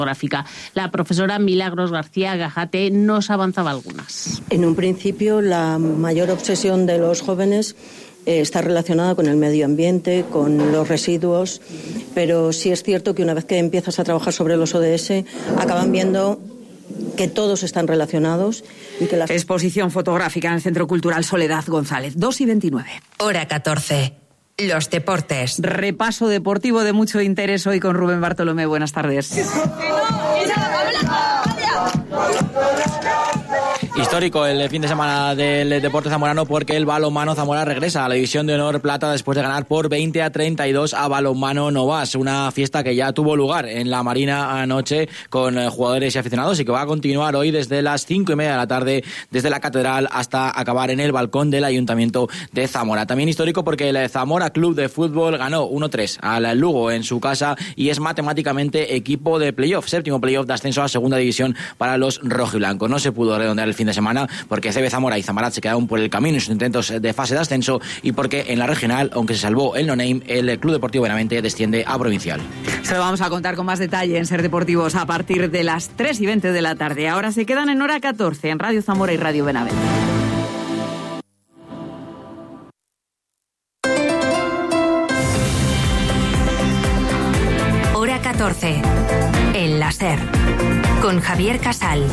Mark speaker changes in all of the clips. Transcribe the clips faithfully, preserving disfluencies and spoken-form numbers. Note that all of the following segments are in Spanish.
Speaker 1: fotográfica. La profesora Milagros García Gajate nos avanzaba algunas.
Speaker 2: En un principio, la mayor obsesión de los jóvenes eh, está relacionada con el medio ambiente, con los residuos, pero sí es cierto que una vez que empiezas a trabajar sobre los O D S, acaban viendo que todos están relacionados y que las...
Speaker 3: Exposición fotográfica en el Centro Cultural Soledad González, dos y veintinueve.
Speaker 4: Hora catorce. Los deportes.
Speaker 3: Repaso deportivo de mucho interés hoy con Rubén Bartolomé. Buenas tardes.
Speaker 5: Histórico el fin de semana del deporte zamorano porque el balonmano Zamora regresa a la división de honor plata después de ganar por veinte a treinta y dos a Balonmano Novas, una fiesta que ya tuvo lugar en la Marina anoche con jugadores y aficionados y que va a continuar hoy desde las cinco y media de la tarde desde la Catedral hasta acabar en el balcón del Ayuntamiento de Zamora. También histórico porque el Zamora Club de Fútbol ganó uno tres al Lugo en su casa y es matemáticamente equipo de playoff, séptimo playoff de ascenso a segunda división para los rojiblancos. No se pudo redondear el fin de semana porque C B Zamora y Zamarat se quedaron por el camino en sus intentos de fase de ascenso y porque en la regional, aunque se salvó el no-name, el Club Deportivo Benavente desciende a provincial.
Speaker 3: Se lo vamos a contar con más detalle en Ser Deportivos a partir de las tres y veinte de la tarde. Ahora se quedan en hora catorce en Radio Zamora y Radio Benavente.
Speaker 4: Hora catorce. En la Ser. Con Javier Casal.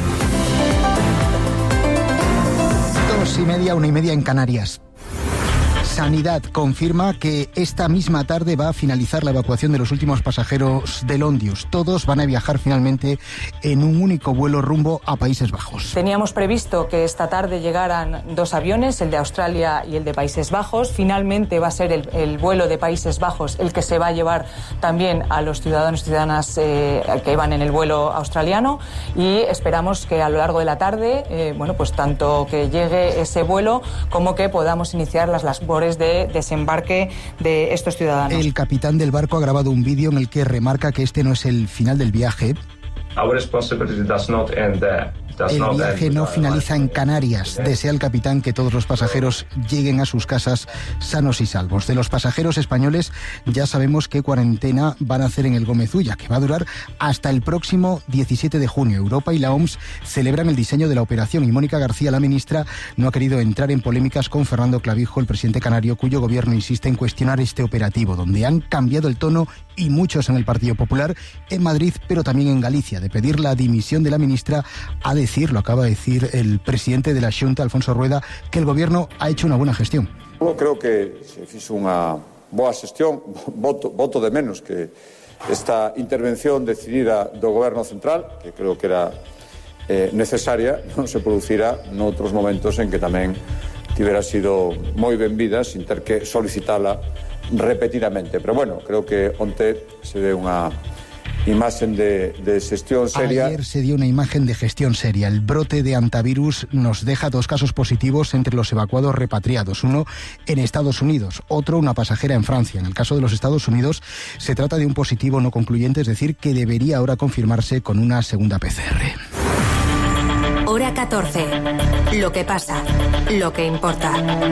Speaker 6: Dos y media, una y media en Canarias. Sanidad confirma que esta misma tarde va a finalizar la evacuación de los últimos pasajeros del Ondius. Todos van a viajar finalmente en un único vuelo rumbo a Países Bajos.
Speaker 7: Teníamos previsto que esta tarde llegaran dos aviones, el de Australia y el de Países Bajos. Finalmente va a ser el, el vuelo de Países Bajos el que se va a llevar también a los ciudadanos y ciudadanas eh, que iban en el vuelo australiano y esperamos que a lo largo de la tarde, eh, bueno, pues tanto que llegue ese vuelo como que podamos iniciar las labores de desembarque de estos ciudadanos.
Speaker 6: El capitán del barco ha grabado un vídeo en el que remarca que este no es el final del viaje.
Speaker 8: Our responsibility does not end there.
Speaker 6: El viaje no finaliza en Canarias. Desea el capitán que todos los pasajeros lleguen a sus casas sanos y salvos. De los pasajeros españoles ya sabemos qué cuarentena van a hacer en el Gómez Ulla, que va a durar hasta el próximo diecisiete de junio. Europa y la O M S celebran el diseño de la operación y Mónica García, la ministra, no ha querido entrar en polémicas con Fernando Clavijo, el presidente canario, cuyo gobierno insiste en cuestionar este operativo, donde han cambiado el tono y muchos en el Partido Popular, en Madrid, pero también en Galicia, de pedir la dimisión de la ministra a decir, lo acaba de decir el presidente de la Xunta, Alfonso Rueda, que el gobierno ha hecho una buena gestión.
Speaker 9: Eu creo que se fixo unha boa xestión, voto, voto de menos que esta intervención decidida do goberno central, que creo que era eh, necesaria, non se producira noutros momentos en que tamén tivera sido moi benvida sin ter que solicitala repetidamente. Pero bueno, creo que onte se dé unha imagen de, de gestión seria.
Speaker 6: Ayer se dio una imagen de gestión seria. El brote de antivirus nos deja dos casos positivos entre los evacuados repatriados. Uno en Estados Unidos, otro una pasajera en Francia. En el caso de los Estados Unidos se trata de un positivo no concluyente, es decir, que debería ahora confirmarse con una segunda P C R.
Speaker 4: Hora catorce. Lo que pasa, lo que importa.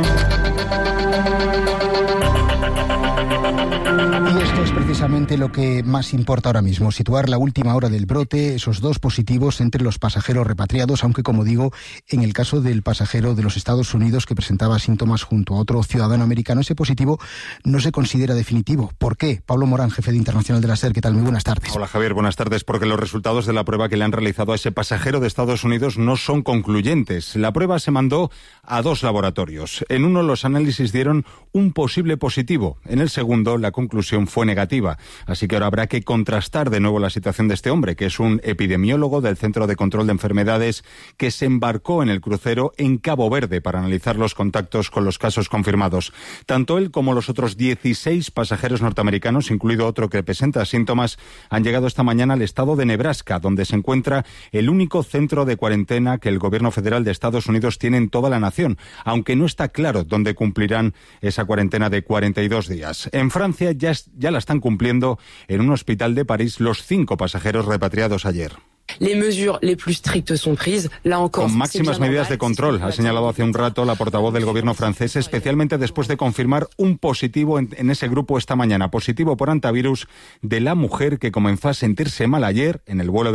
Speaker 6: Y esto es precisamente lo que más importa ahora mismo, situar la última hora del brote, esos dos positivos entre los pasajeros repatriados, aunque como digo, en el caso del pasajero de los Estados Unidos que presentaba síntomas junto a otro ciudadano americano, ese positivo no se considera definitivo. ¿Por qué? Pablo Morán, jefe de Internacional de la SER, ¿qué tal? Muy buenas tardes.
Speaker 10: Hola Javier, buenas tardes. Porque los resultados de la prueba que le han realizado a ese pasajero de Estados Unidos no son concluyentes. La prueba se mandó a dos laboratorios. En uno los análisis dieron un posible positivo, en el segundo la conclusión fue negativa. Así que ahora habrá que contrastar de nuevo la situación de este hombre, que es un epidemiólogo del Centro de Control de Enfermedades que se embarcó en el crucero en Cabo Verde para analizar los contactos con los casos confirmados. Tanto él como los otros dieciséis pasajeros norteamericanos, incluido otro que presenta síntomas, han llegado esta mañana al estado de Nebraska, donde se encuentra el único centro de cuarentena que el gobierno federal de Estados Unidos tiene en toda la nación, aunque no está claro dónde cumplirán esa cuarentena de cuarenta y dos días. En Francia ya, ya la están cumpliendo en un hospital de París los cinco pasajeros repatriados ayer. Con máximas medidas de control, ha señalado hace un rato la portavoz del gobierno francés, especialmente después de confirmar un positivo en, en ese grupo esta mañana, positivo por antivirus de la mujer que comenzó a sentirse mal ayer en el vuelo de